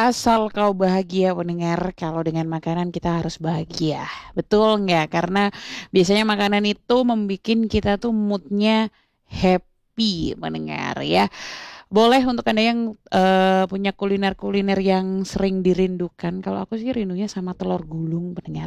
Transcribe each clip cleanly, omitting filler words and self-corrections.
Asal kau bahagia pendengar, kalau dengan makanan kita harus bahagia. Betul nggak? Karena biasanya makanan itu membuat kita tuh moodnya happy pendengar ya. Boleh untuk Anda yang punya kuliner-kuliner yang sering dirindukan. Kalau aku sih rindunya sama telur gulung pendengar.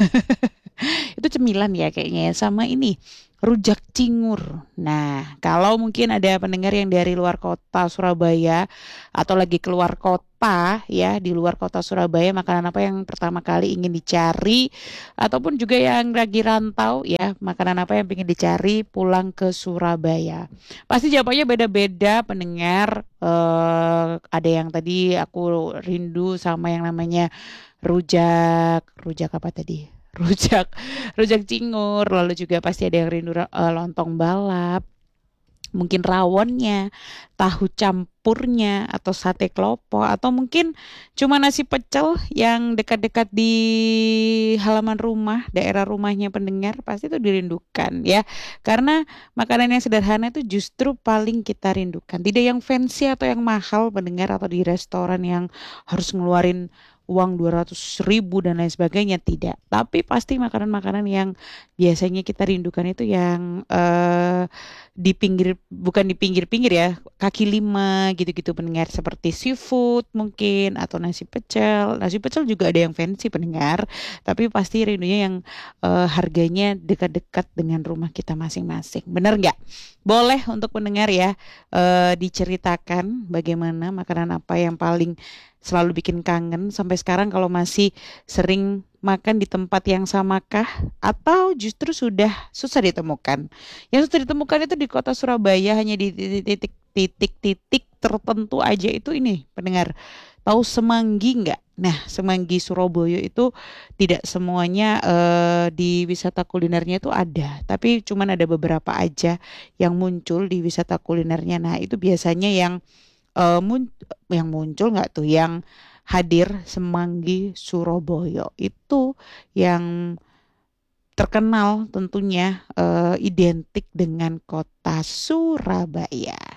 Itu cemilan ya kayaknya ya. Sama ini rujak cingur. Nah, kalau mungkin ada pendengar yang dari luar kota Surabaya atau lagi keluar kota ya, di luar kota Surabaya, makanan apa yang pertama kali ingin dicari ataupun juga yang lagi rantau ya, makanan apa yang ingin dicari pulang ke Surabaya. Pasti jawabannya beda-beda pendengar. Ada yang tadi aku rindu sama yang namanya rujak, rujak apa tadi? Rujak, rujak cingur, lalu juga pasti ada yang rindu lontong balap, mungkin rawonnya, tahu campurnya, atau sate klopo, atau mungkin cuma nasi pecel yang dekat-dekat di halaman rumah, daerah rumahnya pendengar, pasti itu dirindukan ya. Karena makanan yang sederhana itu justru paling kita rindukan. Tidak yang fancy atau yang mahal pendengar atau di restoran yang harus ngeluarin uang 200.000 dan lain sebagainya, tidak. Tapi pasti makanan-makanan yang biasanya kita rindukan itu yang di pinggir, bukan di pinggir-pinggir ya, kaki lima gitu-gitu pendengar, seperti seafood mungkin atau nasi pecel juga ada yang fancy pendengar, tapi pasti rindunya yang harganya dekat-dekat dengan rumah kita masing-masing, bener nggak? Boleh untuk pendengar ya, diceritakan bagaimana makanan apa yang paling selalu bikin kangen sampai sekarang, kalau masih sering makan di tempat yang samakah atau justru sudah susah ditemukan. Yang susah ditemukan itu di kota Surabaya, hanya di titik-titik tertentu aja itu ini pendengar. Tahu semanggi nggak? Nah, semanggi Surabaya itu tidak semuanya di wisata kulinernya itu ada, tapi cuman ada beberapa aja yang muncul di wisata kulinernya. Nah, itu biasanya eh, mun- yang muncul nggak tuh, yang hadir semanggi Surabaya itu yang terkenal tentunya, identik dengan kota Surabaya.